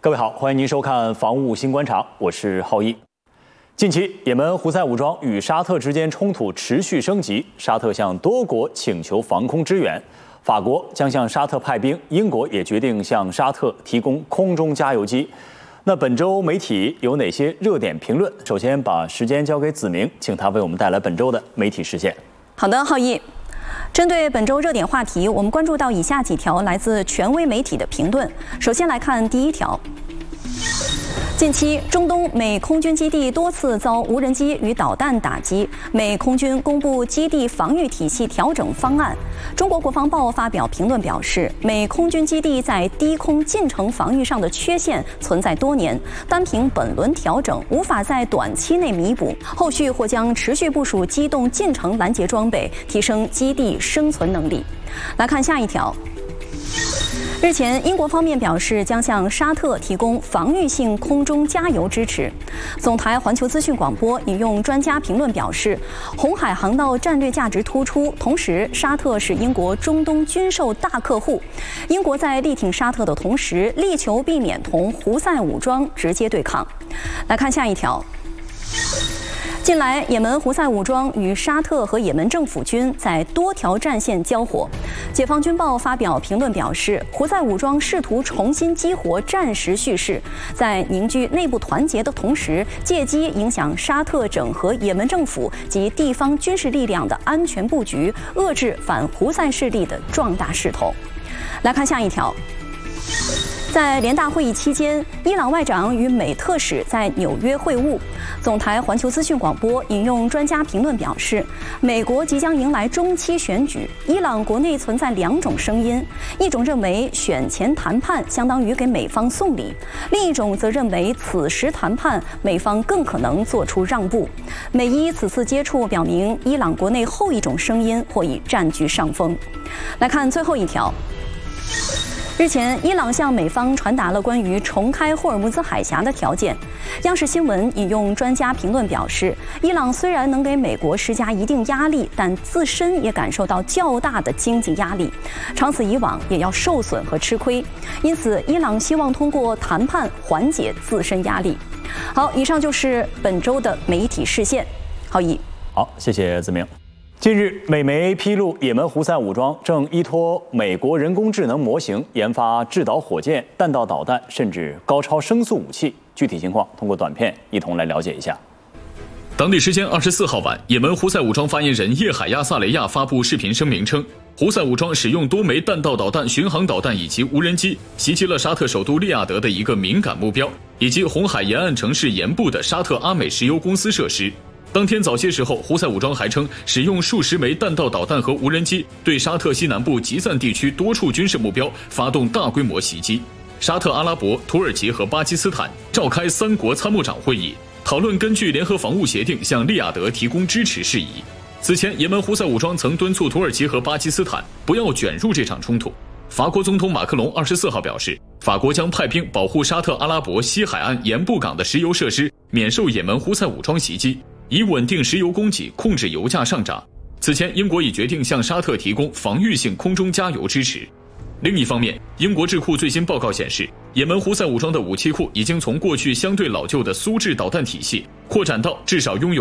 各位好，欢迎您收看《防务新观察》，我是浩一。近期，也门胡塞武装与沙特之间冲突持续升级，沙特向多国请求防空支援，法国将向沙特派兵，英国也决定向沙特提供空中加油机。那本周媒体有哪些热点评论？首先把时间交给子明，请他为我们带来本周的媒体视线。 好的，浩一。针对本周热点话题，我们关注到以下几条来自权威媒体的评论。首先来看第一条。近期，中东美空军基地多次遭无人机与导弹打击，美空军公布基地防御体系调整方案。中国国防报发表评论表示，美空军基地在低空近程防御上的缺陷存在多年，单凭本轮调整无法在短期内弥补，后续或将持续部署机动近程拦截装备，提升基地生存能力。来看下一条。日前，英国方面表示将向沙特提供防御性空中加油支持。总台环球资讯广播引用专家评论表示，红海航道战略价值突出，同时沙特是英国中东军售大客户。英国在力挺沙特的同时，力求避免同胡塞武装直接对抗。来看下一条。近来，也门胡塞武装与沙特和也门政府军在多条战线交火。解放军报发表评论表示，胡塞武装试图重新激活战时叙事，在凝聚内部团结的同时，借机影响沙特整合也门政府及地方军事力量的安全布局，遏制反胡塞势力的壮大势头。来看下一条。在联大会议期间，伊朗外长与美特使在纽约会晤。总台环球资讯广播引用专家评论表示，美国即将迎来中期选举，伊朗国内存在两种声音，一种认为选前谈判相当于给美方送礼，另一种则认为此时谈判美方更可能做出让步。美伊此次接触表明，伊朗国内后一种声音或已占据上风。来看最后一条。日前，伊朗向美方传达了关于重开霍尔木兹海峡的条件。央视新闻引用专家评论表示，伊朗虽然能给美国施加一定压力，但自身也感受到较大的经济压力，长此以往也要受损和吃亏。因此，伊朗希望通过谈判缓解自身压力。好，以上就是本周的媒体视线。浩一， 好，谢谢子明。近日，美媒披露，也门胡塞武装正依托美国人工智能模型研发制导火箭、弹道导弹，甚至高超声速武器。具体情况通过短片一同来了解一下。 当地时间24号晚，也门胡塞武装发言人叶海亚·萨雷亚发布视频声明称，胡塞武装使用多枚弹道导弹、巡航导弹以及无人机袭击了沙特首都利雅得的一个敏感目标，以及红海沿岸城市沿部的沙特阿美石油公司设施。当天早些时候，胡塞武装还称使用数十枚弹道导弹和无人机对沙特西南部吉赞地区多处军事目标发动大规模袭击。沙特阿拉伯、土耳其和巴基斯坦召开3国参谋长会议，讨论根据联合防务协定向利雅得提供支持事宜。此前，也门胡塞武装曾敦促土耳其和巴基斯坦不要卷入这场冲突。法国总统马克龙24号表示，法国将派兵保护沙特阿拉伯西海岸盐布港的石油设施免受也门胡塞武装袭击，以稳定石油供给，控制油价上涨。此前，英国已决定向沙特提供防御性空中加油支持。另一方面，英国智库最新报告显示，也门胡塞武装的武器库已经从过去相对老旧的苏制导弹体系扩展到至少拥有